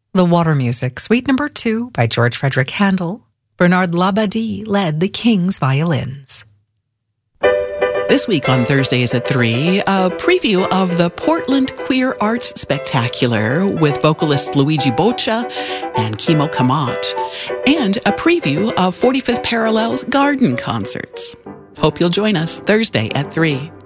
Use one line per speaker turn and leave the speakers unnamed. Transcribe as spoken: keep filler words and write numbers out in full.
The Water Music, Suite Number two by George Frederick Handel. Bernard Labadie led the King's violins.
This week on Thursdays at three, a preview of the Portland Queer Arts Spectacular with vocalist Luigi Boccia and Kimo Kamat, and a preview of forty-fifth Parallel's garden concerts. Hope you'll join us Thursday at three.